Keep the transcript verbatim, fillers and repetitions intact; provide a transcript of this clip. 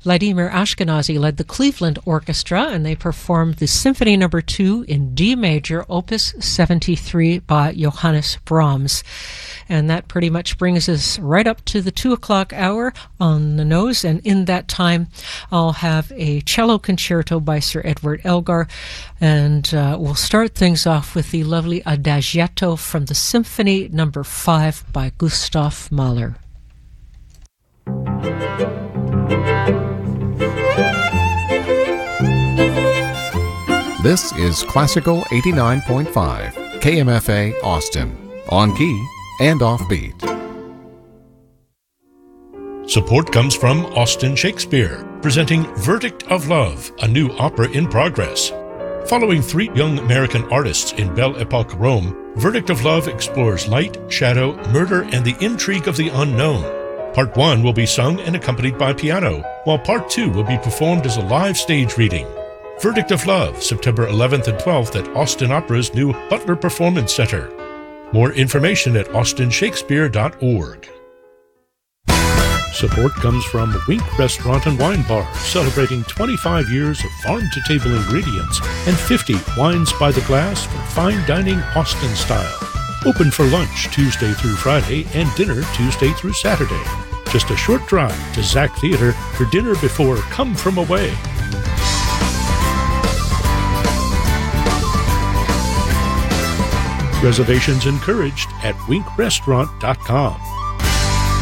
Vladimir Ashkenazy led the Cleveland Orchestra, and they performed the Symphony Number Two in D major, Opus seventy-three by Johannes Brahms. And that pretty much brings us right up to the two o'clock hour on the nose, and in that time I'll have a cello concerto by Sir Edward Elgar, and uh, we'll start things off with the lovely Adagietto from the Symphony Number Five by Gustav Mahler. This is Classical eighty-nine point five, K M F A Austin, on key and offbeat. Support comes from Austin Shakespeare, presenting Verdict of Love, a new opera in progress. Following three young American artists in Belle Epoque Rome, Verdict of Love explores light, shadow, murder, and the intrigue of the unknown. Part one will be sung and accompanied by piano, while Part two will be performed as a live stage reading. Verdict of Love, September eleventh and twelfth at Austin Opera's new Butler Performance Center. More information at austin shakespeare dot org. Support comes from Wink Restaurant and Wine Bar, celebrating twenty-five years of farm-to-table ingredients and fifty wines by the glass for fine dining Austin style. Open for lunch Tuesday through Friday and dinner Tuesday through Saturday. Just a short drive to Zach Theater for dinner before Come From Away. Reservations encouraged at wink restaurant dot com.